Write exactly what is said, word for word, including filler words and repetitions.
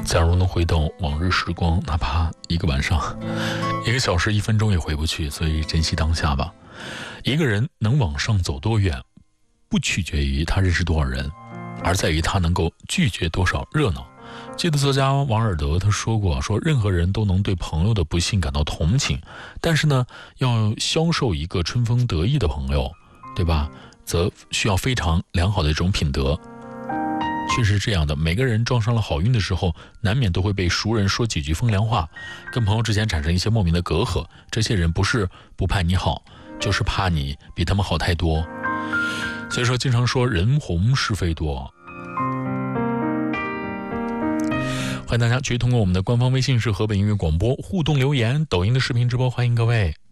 假如能回到往日时光，哪怕一个晚上、一个小时、一分钟也回不去，所以珍惜当下吧。一个人能往上走多远，不取决于他认识多少人，而在于他能够拒绝多少热闹。记得作家王尔德他说过，说任何人都能对朋友的不幸感到同情，但是呢，要销售一个春风得意的朋友，对吧，则需要非常良好的一种品德。确实是这样的，每个人撞上了好运的时候，难免都会被熟人说几句风凉话，跟朋友之间产生一些莫名的隔阂。这些人不是不怕你好，就是怕你比他们好太多。所以说经常说人红是非多。欢迎大家继续通过我们的官方微信是河北音乐广播互动留言，抖音的视频直播，欢迎各位。